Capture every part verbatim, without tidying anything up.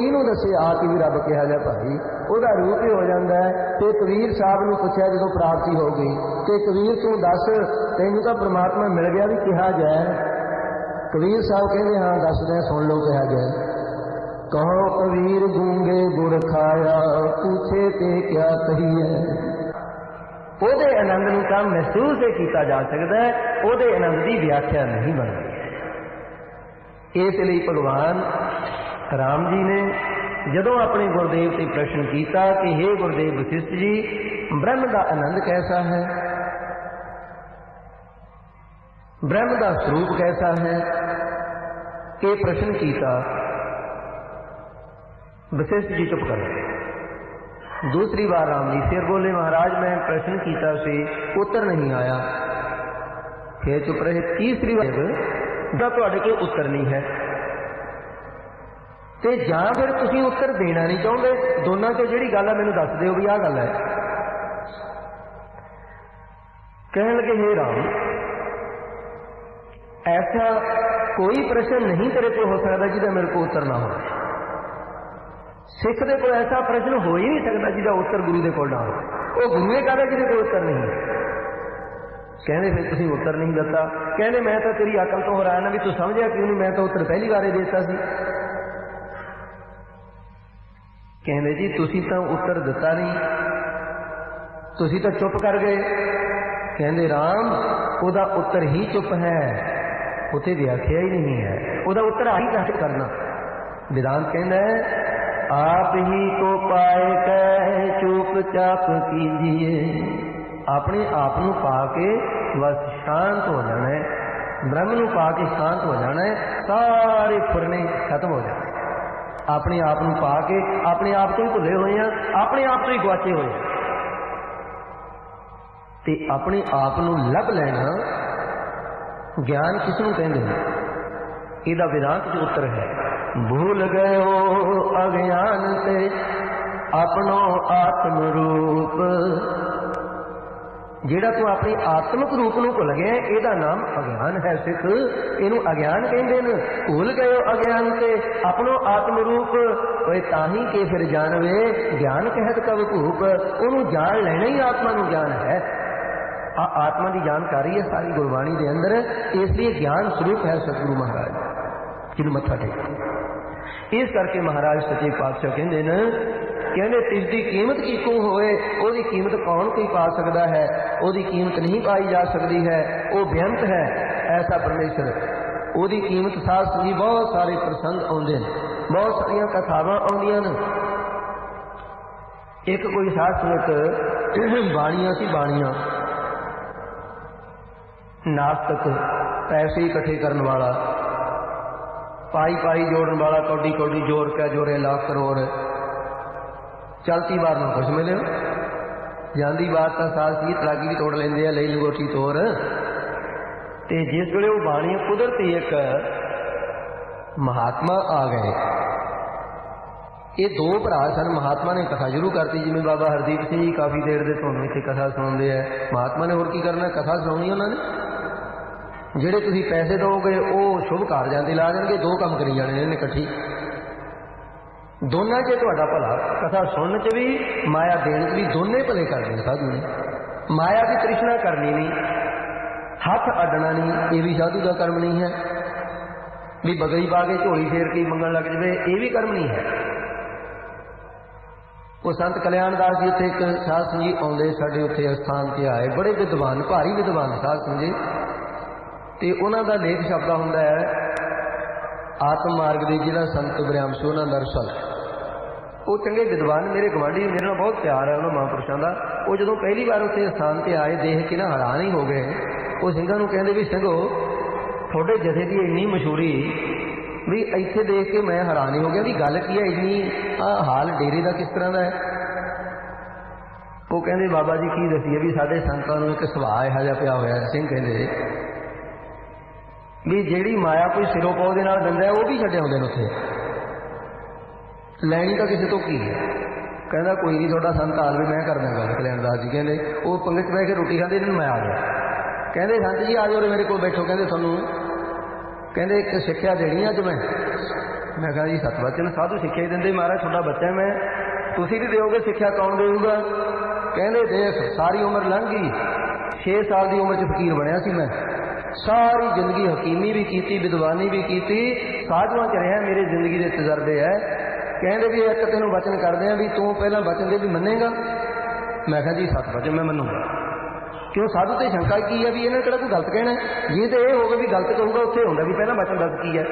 किनू दसे आ के भी रब कहा जाए भाई, ਉਹਦਾ रूप ही हो जाता है। तो कबीर साहब ने पूछा जो प्राप्ति हो गई कि कबीर तू दस तेन तो परमात्मा मिल गया भी कहा जाए। कबीर साहब कहते हाँ दस दें सुन लो कहा जाए। कहो कबीर गूंगे गुड़ खाया पूछे ते क्या कहिए। ਉਹਦੇ आनंद ਨੂੰ ਤਾਂ महसूस ही किया जा सकता है, ਉਹਦੇ आनंद की व्याख्या नहीं बनती। इस लिए भगवान राम जी ने जदों अपने गुरुदेव से प्रश्न किया कि हे गुरुदेव वशिष्ठ जी ब्रह्म का आनंद कैसा है, ब्रह्म का स्वरूप कैसा है, ये प्रश्न किया। वशिष्ठ जी चुप कर गए। दूसरी बार राम जी फिर बोले महाराज मैं प्रश्न किया से उत्तर नहीं आया, फिर चुप रहे। तीसरी बार जब तुहाडे कोल उत्तर नहीं है तो जां फिर तुसीं उत्तर देना नहीं चाहते, दोनों चों जिहड़ी गल है मैनूं दस दिओ भी आह गल है। कहण लगे हे राम ऐसा कोई प्रश्न नहीं तेरे को हो सकता जिहदा मेरे को उत्तर ना हो। सिख दे कोल ऐसा प्रश्न हो ही नहीं सकता जिसका उत्तर गुरु दे कोल ना हो। वो गुरु ने कहा जिहदे कोल उत्तर नहीं है। कहने फिर तुसीं उत्तर नहीं दिता। कहने मैं तो तेरी अकल तो हैरान भी तू समझिया क्यों नहीं, मैं तो उत्तर पहली बार ही देता सी। कहने जी तुसीं तो उत्तर दिता नहीं, तुसीं तो चुप कर गए। कहते राम उहदा उत्तर ही चुप है, उत्थे व्याख्या ही नहीं है, उहदा उत्तर आ ही कैसे करना। वेदांत कहता है आप ही को पाए कह चुपचाप कीजिए। अपने आप नूं पा के बस शांत हो जाना है, ब्रह्म नूं पा के शांत हो जाना है, सारे फुरने खत्म हो जाने। अपने आप नूं पा के अपने आप तो ही भुले हुए हैं, अपने आप तो ही गुआचे हुए हैं, ते अपने आप नूं लभ लेना ज्ञान किसनूं कहंदे ने। इहदा वेदांत च उत्तर है भूल गयो अज्ञान ते अपनो आत्म रूप। जिहड़ा तू अपनी आत्मक रूप नूं भुल गया इहदा नाम अज्ञान है। सिख इहनूं अज्ञान कहंदे ने। भूल गयो अज्ञान ते अपनो आत्म रूप, ओए ताही के फिर जानवे ज्ञान कहत कब भूप। उहनूं जान लेना ही आत्मा नूं ज्ञान है। आ आत्मा की जानकारी है सारी गुरबाणी के अंदर, इसलिए ज्ञान स्वरूप है सतगुरु महाराज जिन्होंने मत्था टेक। इस करके महाराज सच्चे पातशाह कहते हैं कहते तिसकी कीमत कीकों होए, उसकी कीमत कौन कोई पा सकता है, उसकी कीमत नहीं पाई जा सकती है, वो बेअंत है ऐसा परमेश्वर। उसकी कीमत साथ जी बहुत सारे प्रसंग आते हैं, बहुत सारिया कथावां आउंदियां ने। एक कोई साध संगत बाणियां सी बाणियां, नास्तिक, पैसे इकट्ठे करने वाला, पाई पाई जोड़न वाला, कौडी कौडी जोड़ के जोड़े लाख करोड़, चलती बार में कुछ मिले, जाती बार तो साल सी तलाकी भी तोड़ लेंगे, ले लंगोटी तोड़। तो जिस वे वो बाणी कुदरती एक महात्मा आ गए, ये दो भरा सन। महात्मा ने कथा शुरू करती, जिमें बाबा हरदीप सिंह जी काफ़ी देर से तुहानूं इत्थे कथा सुणाउंदे है। महात्मा ने होर की करना, कथा सुनाउणी उन्होंने। ਜਿਹੜੇ ਤੁਸੀਂ पैसे दोगे वो शुभ कार्यां ते ला देणगे, दो काम करी जाने ने इकट्ठी। दोनों च तुहाडा भला, कथा सुनने च भी माया देने च भी, दोनों भले करने साधु ने। माया की तृष्णा करनी नहीं, हथ अड्डना नहीं, ये भी साधु का कर्म नहीं है। भी बगड़ी पा के झोली फेर के मंगण लग जाए, ये भी कर्म नहीं है। वो संत कल्याणदास जी उत्थे एक साध संग जी आउंदे साडे उत्थे अस्थान ते आए, बड़े विद्वान, भारी विद्वान साध संग जी। तो उन्होंने लेख शब्द होंगे आत्म मार्ग के जिला संत बरियाम से उन्होंने दरअसल वो चंगे विद्वान, मेरे गवांढी, मेरे नाल बहुत प्यार है उन्होंने महापुरुषों का। वो जो पहली बार उत्थे स्थान पर आए देख के ना हैरान ही हो गए। वो सिंघां नूं कहंदे भी सिंघो थोड़े जथे की इन्नी मशहूरी भी इत्थे देख के मैं हैरान ही हो गया भी गल की है, इन्नी हाल डेरे का किस तरह का है। वो कहंदे बाबा जी की दसीए भी साडे संतां नूं एक सुभाਅ इहो जिहा पिया होया। सिंह कहंदे भी जिहड़ी माया कोई सिरों पौ दे नाल दिंदा है वो भी छड्डे आउंदे ने उत्थे, लैनी तो किसी तो की है। कहंदा कोई नहीं थोड़ा संत हाल भी मैं करना गल। कल्याणदास जी कहंदे वो पंगत बह के रोटी खांदे ने, मैं आ गया। कहंदे संत जी आ जाओ मेरे को बैठो। कहंदे तुहानूं कहंदे एक सिक्ख्या देनी अज मैं। मैं कहा जी सत वचन साधु सिक्ख्या ही देंदे महाराज थोड़ा बच्चा मैं तुसी भी दोगे सिक्ख्या कौन देगा। कहते देख सारी उम्र लंघ गई छे साल की उम्र च फकीर बनया सी मैं सारी जिंदगी हकीमी भी की विद्वानी भी की साधुआं च रहा मेरी जिंदगी के तजर्बे है। कहते भी एक तेन वचन करते हैं भी तू पहला वचन दे भी मनेगा। मैं कहा जी सत वचन मैं मनूंगा। क्यों साधु तो शंका की है भी इन्हें किहड़ा कोई गलत कहना जे तो यह होगा भी गलत कहूँगा उत्थे होंदा भी पहला वचन दस की है।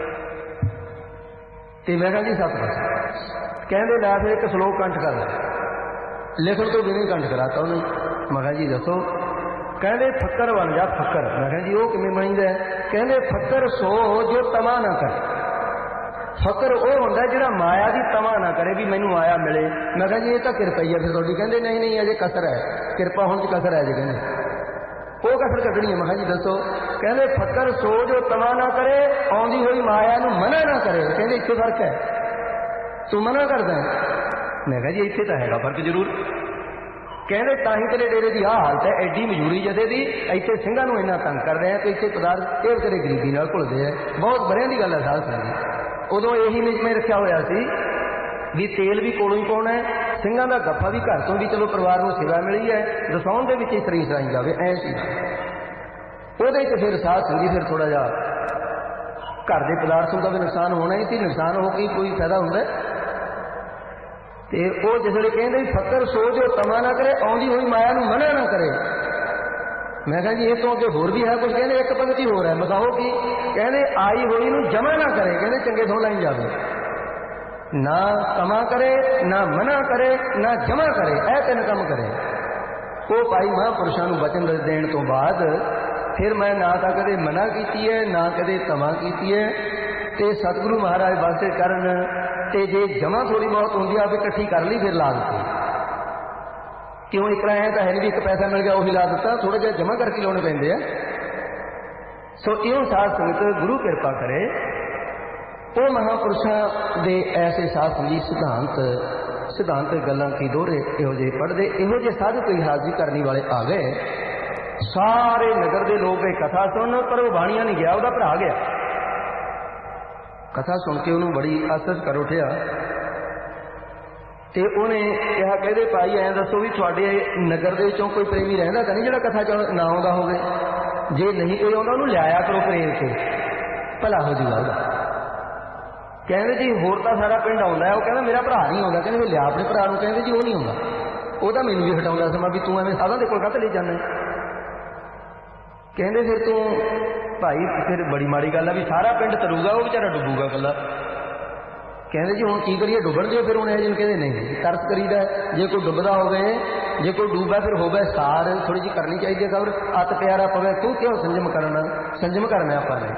तो मैं कहा जी सत वचन कहते लै फिर एक श्लोक कंठ कर लिखण तो बिना कंठ कराता उन्हें। मैं कहा जी दसो। कहते फक्कर बन जा फक्कर। मैं कहा जी वो किवें बणीदा है। कहते फक्कर सो जो तमा ना करे। फक्र वो होंदा जिहड़ा माया की तमा ना करे भी मैनू माया मिले। मैं कहा जी ये तो किरपा ही है फिर तुहाडी। कहते नहीं नहीं अजे कसर है किरपा होने च कसर है जी। कहते वो कसर कड्ढणी है। मैं कहा जी दसो। कहते फक्र सो जो तमा ना करे आउंदी होई माया नू मना ना करे। कहते इत्थे फर्क है तू मना करदा है। मैं कहा जी इत्थे तो हैगा फर्क जरूर। कहते ताही तेरे डेरे की आह हालत है एडी मजूरी जदे दी इत्थे ਸਿੰਘਾਂ ਨੂੰ इन्ना तंग कर रहे हैं तो इत्थे पदार्थ ये तेरे गरीबी नाल घुलदे है। बहुत बड़ियां दी गल है साध संगत। उदों यही नियम रखा होया सी भी तेल भी कोलों ही पाउणा है ਸਿੰਘਾਂ ਦਾ ਗੱਫਾ भी घर तो भी चलो परिवार को सेवा मिली है रसौण दे विच ही सरी सराई जावे ऐ सी। ਉਹਦੇ ਚ फिर साध संगी फिर थोड़ा जिहा घर के पदार्थों का भी नुकसान होना ही सी। नुकसान हो के कोई फायदा हुंदा ते वो जिसले कहते फकर सो जो तमा ना करे आउंदी हुई माया नू मना ना करे। मैं कहा जी ये तो अगे होर भी है कुछ। कहते एक पंक्ति होर है बताओ कि कहते आई हुई नू जमा ना करे। कहते चंगे थों लाई जावे ना तमा करे ना मना करे ना जमा करे ऐ तीन काम करे। वो भाई महापुरुषों नू वचन देने तो बाद फिर मैं ना तो कदे मना की है ना कदे तमा की है। तो सतगुरु महाराज वास्ते करन ते जे जमा थोड़ी बहुत होंगी आप इकट्ठी कर ली फिर ला दी। क्यों एक है तो है नहीं एक पैसा मिल गया वही ला दिता थोड़ा जिहा जमा करके लाने पैंदे आ। सो इहो साध संगत गुरु कृपा करे वो महापुरुषों के ऐसे साध संगी सिद्धांत सिद्धांत गल्लां की दोहरे इहो जे पढ़दे इहो जे साधु कोई हाजिरी करने वाले आ गए सारे नगर के लोग कथा सुन पर वो बाणिया नहीं गया वह भरा गया। कथा सुन के उन्होंने बड़ी आसस कर उठिया तो उन्हें कहा कहते भाई ऐ दसो भी थोड़े नगर के विचों कोई प्रेमी रहिंदा तां नहीं जिहड़ा कथा च ना आउंदा होवे। जे नहीं कोई आउंदा उहनूं लिआया करो प्रेम के भला हो जूगा उहदा। कहते जी होर तां सारा पिंड आउंदा है। वो कहंदा मेरा भरा नहीं आउंदा। कहंदे लिया अपने भरा नूं। कहंदे जी वो नहीं आउंदा वो तां मैनूं भी हटाउंदा समा भी तूं एवें साधां दे कोल काहते ले जांदा। कहंदे फिर तूं भाई फिर बड़ी माड़ी गल है भी सारा पिंड तरूगा वो बेचारा डुबूगा कला। कहते जी हुण की करिए डुबण दिओ फिर हुण जिन कहते नहीं तरस करीदा जे कोई डुबदा होवे जे कोई डूबा फिर होवे सार थोड़ी जी करनी चाहिए खबर अत प्यारा पवे तू क्यों संजम करना संजम करना आपां ने।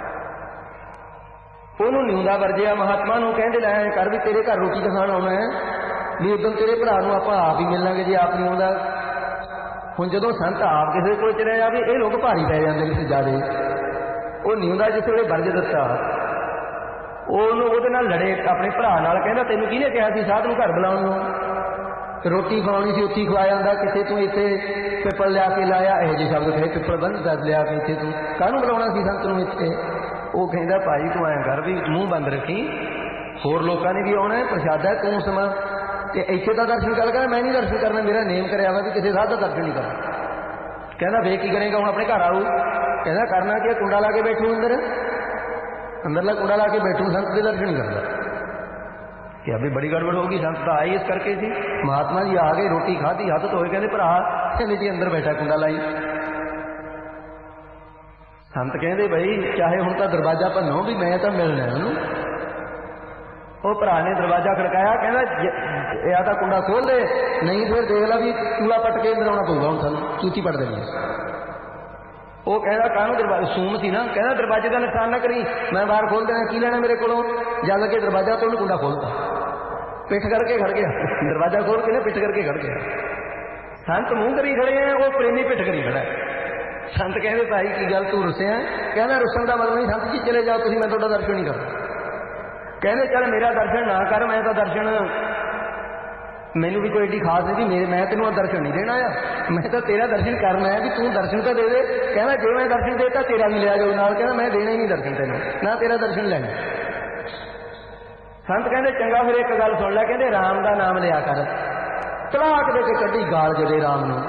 ਉਹਨੂੰ ਨਿਉਂਦਾ ਵਰਜਿਆ महात्मा ਨੂੰ ਕਹਿੰਦੇ ਲੈ ਕਰ भी तेरे घर रोटी तो खाण आउणा है भी उदों तेरे भरा नूं आपां आप ही मिलांगे जे आप नहीं आउंदा। हुण जदों संत आप किसी कोल चले जावे ये लोग भारी पै जांदे ने ज्यादा। वो निਉਂਦਾ जिस वेले वरज दिता ਉਹਨੂੰ ਉਹਦੇ ਨਾਲ लड़े अपने भरा नाल कहंदा तैनूं किहने किहा सी साध नूं घर बुलाउण नूं रोटी खानी सी उत्थे खवा जांदा किसे तूं इत्थे पिपल लिया के लाया इहो ਜਿਹੇ शब्द कहे पिपल बंद दस लिया के इत्थे तूं काहनूं बुलाउणा सी संत नूं इत्थे। वो कहता भाई तू ऐ कर भी मूँह बंद रखी होर लोगों ने भी आना है प्रसादा तू समा तो इत्थे का दर्शन कर कहना मैं नहीं दर्शन करना मेरा नेम कराया वा भी किसी साध का दर्शन नहीं करना। कहना वे की करेगा हूँ अपने घर आऊ कहना करना कि कुंडा ला के बैठू अंदर अंदरला कुंडा ला के बैठू संत के दर्शन नहीं करता कि अभी बड़ी गड़बड़ होगी संत तो आई इस करके सी महात्मा जी आ गए रोटी खाधी हथ धोए कहते भरा कहते जी अंदर बैठा कुंडा लाई। संत कहते बई चाहे हुण तां दरवाजा भन्नो भी मैं तो मिलना उन्होंने। वो भरा ने दरवाजा खड़काया कहना या तो कुंडा खोल दे नहीं फिर देख ला भी चूड़ा पट के अंदर आना पऊगा हुण सानूं चूती पट देनी। वो कहता काहनूं दरवाजा सूम सी ना कहना दरवाजे का नुकसान ना करी मैं बाहर खोल देना की लेना मेरे को जल के दरवाजा तो उन्हें कुंडा खोलता पिठ करके खड़ गया दरवाजा खोल के ना पिठ करके खड़ गया। संत मूँह करी खड़े हैं वो प्रेमी पिठ करी खड़ा है। संत कहते भाई की गल तू रुसिया कहना रुसन का मतलब नहीं संत जी चले जाओ तुम मैं तो दर्शन नहीं करता। कहते चल मेरा दर्शन ना कर मैं तो दर्शन मैनू भी कोई एडी खास नहीं मेरे मैं तेन दर्शन नहीं देना आ मैं तो तेरा दर्शन करना है भी तू दर्शन तो दे दे। कहना जो मैं दर्शन देता तेरा भी लिया जाओ नाल कहना मैं देना ही नहीं दर्शन तेन ना तेरा दर्शन लेना। संत कहते चंगा फिर एक गल सुन लै, कहते राम का नाम लिया कर। तलाक दे के कड्डी गाल जदे राम नूं,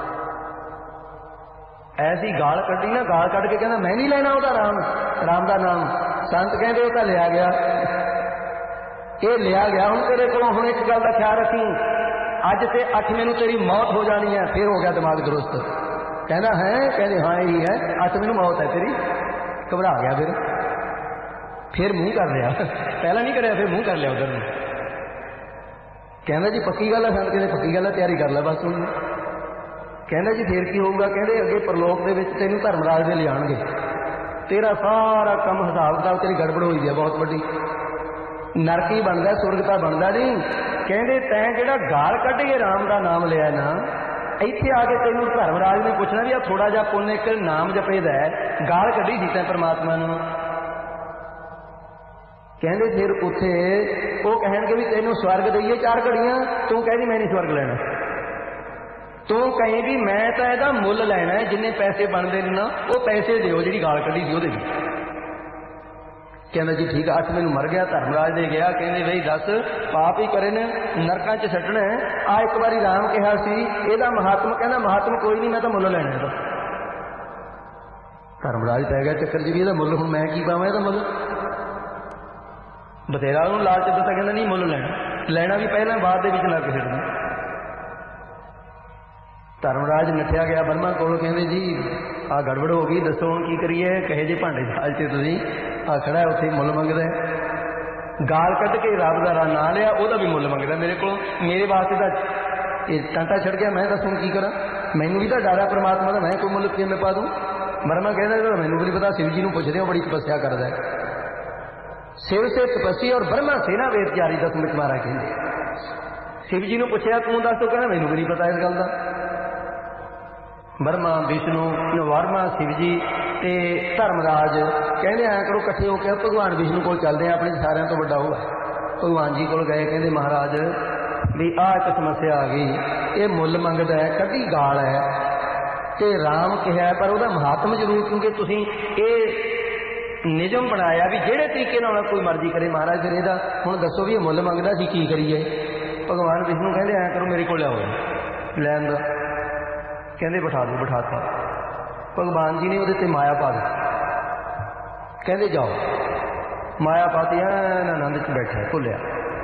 ऐसी गाल कड्डी ना, गाल कट के कहना मैं नहीं लेना ਉਹਦਾ राम राम का नाम। संत कहते वो तो लिया गया, ये लिया गया। हुण तेरे कोलों हुण एक गल का ख्याल रखी, अज ते अठ मैनू तेरी मौत हो जानी है। फिर हो गया दिमाग दुरुस्त, कहना है, कहते हाँ यही है, अठ मैनू मौत है तेरी। घबरा गया, फिर फिर मुंह कर लिया, पहला नहीं कराया, फिर मुंह कर लिया उधर। कहना जी पक्की गल है। संत कहते पक्की गल है, तैयारी कर लै बस। उन्होंने कहना जी फिर की होगा, कहते अगे परलोक दे विच तैनूं धर्मराज दे लिआउणगे, तेरा सारा काम हिसाब किताब तेरी गड़बड़ होई है बहुत वड्डी, नरक ही बनता, सुरग तां बनता नहीं। कहते तैं जिहड़ा गाल कढ के राम का नाम लिया ना, इत्थे आके तैनूं धर्मराज ने पुछना भी आ थोड़ा जिहा पुण्य एक नाम जपेदा है, गाल कढी सी तैं परमात्मा नूं। कहते फिर उत्थे वो कहणगे भी तैनूं स्वर्ग दईए चार घड़ियां, तू कहदी मैं नहीं स्वर्ग लेना, तू कहेगी मैं तो ਇਹਦਾ ਮੁੱਲ ਲੈਣਾ है, जिन्ने पैसे बनते ने ना वो पैसे दिओ जिहड़ी गाल कढी सी ਉਹਦੇ ਵੀ। कहना जी ठीक है, अठ मैनूं मर गया, धर्मराज दे गया। कहते बई दस पाप ही करे ने, नरकां च सट्टना है। आ एक बारी राम कहा सी ਇਹਦਾ महात्मा, कहना महात्मा कोई नहीं, मैं तो मुੱਲ ਲੈਣਾ ਇਹਦਾ। धर्मराज पै गया चक्कर जी भी ਇਹਦਾ ਮੁੱਲ ਹੁਣ मैं की पावां, ਇਹਦਾ ਮੁੱਲ बथेरा ਉਹਨੂੰ लालच ਦਿੱਤਾ, कहना नहीं मुੱਲ ਲੈਣਾ, ਲੈਣਾ भी पहला बाद ਦੇ ਵਿੱਚ ਲੱਗ ਛੱਡਣਾ। धर्मराज नठिया गया ब्रह्मा कोल, कहते जी आ गड़बड़ हो गई, दसो हुण की करिए। कहे जी भांडे साल च तुसीं आ खड़ा है उत्थे मुੱਲ मंगदा है, गाल कढ के रब दा नां लिया, ਉਹਦਾ भी मुੱल मंगदा मेरे को, मेरे वास्ते ਤਾਂ ਇਹ ਟਾਂਟਾ ਛੱਡ ਗਿਆ। मैं दसूं की करा, मैनूं भी ਤਾਂ डर है परमात्मा ਦਾ, मैं कोई मुੱਲ किवें पा दूं। ब्रह्मा कहता मैनूं भी नहीं पता, शिव जी नूं पुछदे हो, बड़ी तपस्या करदा है। शिव से तपस्वी और ब्रह्मा सेना वेद जारी दस मिनट मारा कहते। शिव जी नूं पुछया तूं दस, तो कहना मैनूं भी नहीं पता इस गल दा। ब्रह्मा विष्णु वर्मा शिव जी ते धर्मराज कहते ऐ करो इकट्ठे होकर भगवान विष्णु को चलते हैं, अपने सारिਆਂ तो वड्डा होगा। भगवान जी को गए, कहते महाराज भी आ एक समस्या आ गई, ये मुੱਲ मंगदा है, कदी गाल है ते राम कहा है, पर वह महात्म जरूर, क्योंकि तुसीं ये निजम बनाया भी ਜਿਹੜੇ तरीके नाल कोई मर्जी करे। महाराज फिर ਇਹਦਾ ਹੁਣ दसो भी मुੱਲ मंगदा सी, की करिए। भगवान विष्णु कहते ऐ करो मेरे को लियाओ, लैन दो। कहते बिठा दो, बिठाता। भगवान जी ने वो माया पा दी, कहते जाओ। माया पाती आनंद च बैठा भुलिया।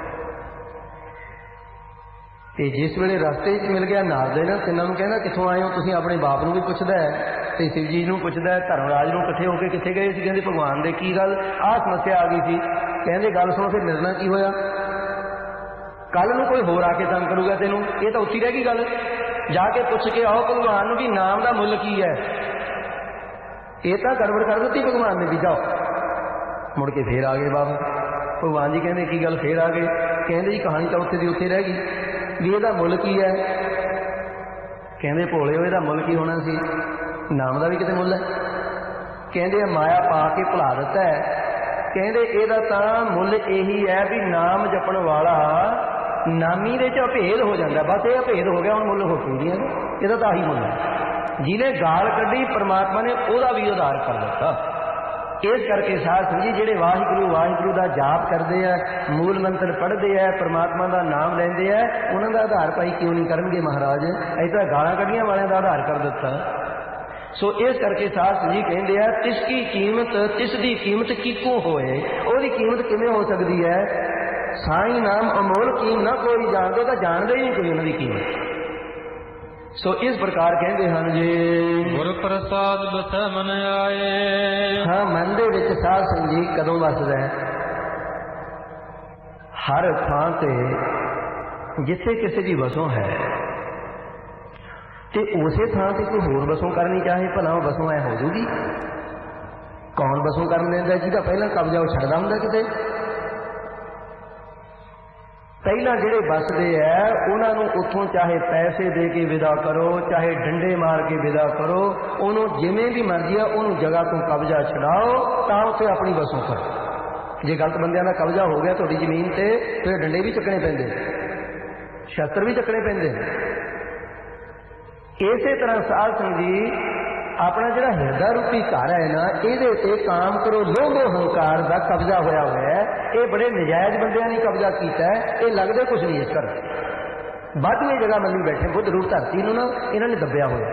तो जिस वेले रस्ते च मिल गया नारद ने तिन्हों कहना कितों आए हो, तुसीं अपने बाप नूं भी पुछदा है ते शिव जी नूं पुछदा है, धर्मराज नूं इकट्ठे होकर कित्थे गए सी। कहंदे भगवान दे की गल आ समस्या आ गई सी। कहंदे गल सुनो फिर मेरे नाल की होया, कल नूं कोई होर आके तंग करूगा तैनूं, ये तो उत्ती रह गई गल। जाके पुछ के आओ भगवान भी नाम का मुੱਲ की है। ये तो गड़बड़ कर दी भगवान ने भी, जाओ। मुड़ के फिर आ गए बाबा। भगवान जी कहते की गल, फिर आ गए। कहते जी कहानी तो उत्थे दी उत्थे रह गई भी ਇਹਦਾ ਮੁੱਲ की है। कहते भोले हो, ਇਹਦਾ ਮੁੱਲ की होना सी, नाम का भी कितने मुੱਲ है। कहते माया पा के भुला दिता है। कहते ਇਹਦਾ ਤਾਂ ਮੁੱਲ यही है भी नाम जपण वाला नामी दे च अभेद हो जाता, बस ये अभेद हो गया, हम मुੱਲ हो चुकी है। ਇਹਦਾ ਤਾਂ आही मुੱल है। जिन्हें गाल कढ़ी परमात्मा ने ਉਹਦਾ भी उधार कर दिता। इस करके साध संगत जी जिहड़े वाहिगुरू वाहिगुरू का जाप करते हैं, मूल मंत्र पढ़ते हैं, परमात्मा का नाम लेंदे है, उन्हों का आधार भाई क्यों नहीं करनगे महाराज, ऐसा गालां कढ़ियां वालियां का आधार कर दिता। सो इस करके साध संगत जी कहते हैं तिसकी कीमत तिसदी कीमत किको होए, ਉਹਦੀ कीमत किवें हो सकती है। साईं नाम अमोल कीम ना कोई जानदे, तो जानदे ही नहीं कोई उन्होंने कीमत। सो इस प्रकार कहते हैं जी गुर प्रसाद बसै मन आए। हाँ, मन दे विच साध संगत जी कदों वसदा है, हर थां ते जिथे किसी की वसों है ते उसे थां ते कोई होर वसों करनी चाहे, भला वो वसों ऐ हो जूगी। कौन वसों कर लेंदा, जिहदा पहला कब्जा वो छड्डदा हुंदा किते। पहला जिहड़े बसते है उन्होंने उतों चाहे पैसे दे के विदा करो, चाहे डंडे मार के विदा करो, उन्होंने जिमें भी मर्जी है उन्होंने जगह तो कब्जा छड़ाओ, तो उसे अपनी वसों करो। जे गलत बंदियां दा कब्जा हो गया तुहाडी जमीन ते, फिर डंडे भी चकने पैंदे, शस्त्र भी चकने पैंदे। इसे तरह साध संगत जी अपना जिहड़ा हिरदा रूपी घर है ना, इहदे ते काम करो लोभ हंकार का कब्जा होया हुआ है। ये बड़े नजायज बंदियां ने कब्जा किया है, ये लगदे कुछ नहीं इस घर बादवी जगह मनी बैठे बुद्ध रूप धरती नूं ना इन्हां ने दबिया होया।